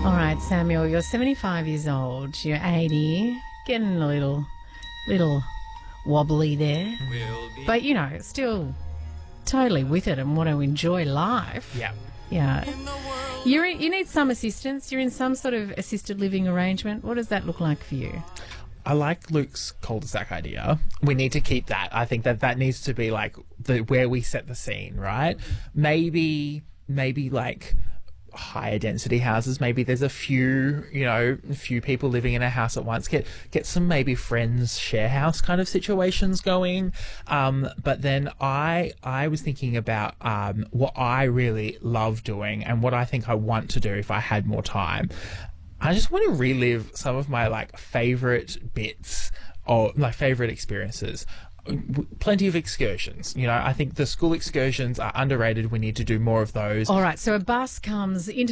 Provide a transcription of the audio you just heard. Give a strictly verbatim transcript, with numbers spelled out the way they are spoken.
All right, Samuel, you're seventy-five years old. You're eighty, getting a little, little wobbly there. But, you know, still totally with it and want to enjoy life. Yeah. Yeah. You're in, you need some assistance. You're in some sort of assisted living arrangement. What does that look like for you? I like Luke's cul-de-sac idea. We need to keep that. I think that that needs to be like the where we set the scene, right? Maybe, maybe like higher density houses. Maybe there's a few, you know, a few people living in a house at once. Get get some maybe friends share house kind of situations going. Um, but then I I was thinking about um, what I really love doing and what I think I want to do if I had more time. I just want to relive some of my like favorite bits or my favorite experiences. Plenty of excursions. You know, I think the school excursions are underrated. We need to do more of those. All right, so a bus comes into